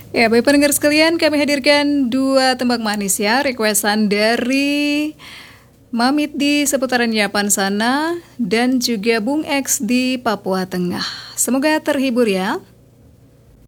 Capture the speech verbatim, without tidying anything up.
Ya, baik pendengar sekalian, kami hadirkan dua tembang manis ya, requestan dari Mamit di seputaran Yapan sana dan juga Bung X di Papua Tengah. Semoga terhibur ya.